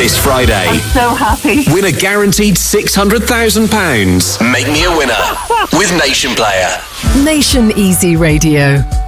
This Friday, I'm so happy. win a guaranteed £600,000. Make me a winner with Nation Player. Nation Easy Radio.